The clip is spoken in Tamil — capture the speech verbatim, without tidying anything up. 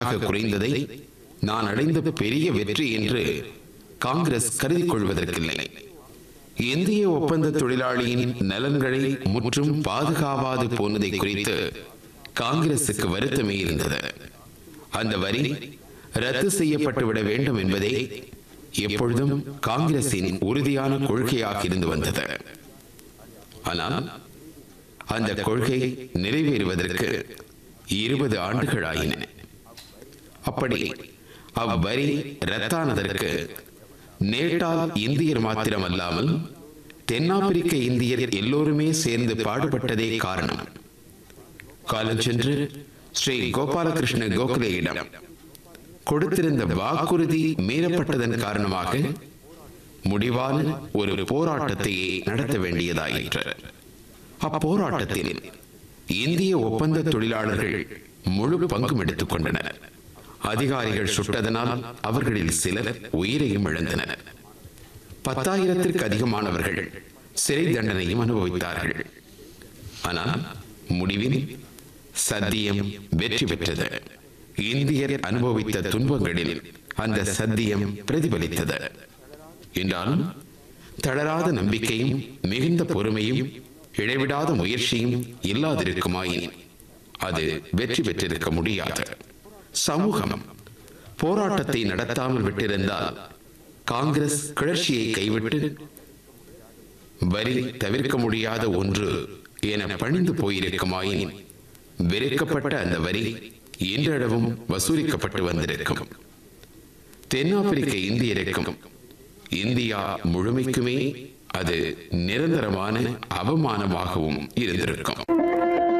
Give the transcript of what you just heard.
குறைந்ததை நான் அடைந்த பெரிய வெற்றி என்று காங்கிரஸ் கருதி கொள்வதற்கில்லை. இந்திய ஒப்பந்த தொழிலாளியின் நலன்களை முற்றும் பாதுகாவாது போனதை குறித்து காங்கிரசுக்கு வருத்தமே இருந்தது. அந்த வரி ரத்து செய்யப்பட்டுவிட வேண்டும் என்பதே எப்பொழுதும் காங்கிரசின் உறுதியான கொள்கையாக இருந்து வந்தது. ஆனால் அந்த கொள்கை நிறைவேறுவதற்கு இருபது ஆண்டுகள் ஆயின. அப்படி அவ்வரி ரத்தானதற்கு நேட்டால் இந்தியர் மாத்திரமல்லாமல் தென்னாப்பிரிக்க இந்தியர் எல்லோருமே சேர்ந்து பாடுபட்டதே காரணம். காலம் சென்று ஸ்ரீ கோபாலகிருஷ்ண கோகலேயிடம் கொடுத்திருந்த வாக்குறுதி மீறப்பட்டதன் காரணமாக முடிவான ஒரு போராட்டத்தையே நடத்த வேண்டியதாயிற்று. அப்போராட்டத்தில் இந்திய ஒப்பந்த தொழிலாளர்கள் முழு பங்கும் எடுத்துக் கொண்டனர். அதிகாரிகள் சுட்டதனால் அவர்களில் சிலர் உயிரையும் இழந்தனர். பத்தாயிரத்திற்கு அதிகமானவர்கள் சிறை தண்டனையும் அனுபவித்தார்கள். ஆனால் முடிவில் சத்தியம் வெற்றி பெற்றது. இந்தியர் அனுபவித்த துன்பங்களில் அந்த சத்தியம் பிரதிபலித்தது. என்றாலும் தளராத நம்பிக்கையும் மிகுந்த பொறுமையும் இடைவிடாத முயற்சியும் இல்லாதிருக்குமாயின் அது வெற்றி பெற்றிருக்க முடியாது. சமூகம் போராட்டத்தை நடத்தாமல் விட்டிருந்தால் காங்கிரஸ் கிளர்ச்சியை கைவிட்டு வரி தவிர்க்க முடியாத ஒன்று என பணிந்து போயிருக்குமாயின் வெறுக்கப்பட்ட அந்த வரி இன்றளவும் வசூலிக்கப்பட்டு வந்திருக்கும். தென்னாப்பிரிக்க இந்தியருக்கும் இந்தியா முழுமைக்குமே அது நிரந்தரமான அவமானமாகவும் இருந்திருக்கும்.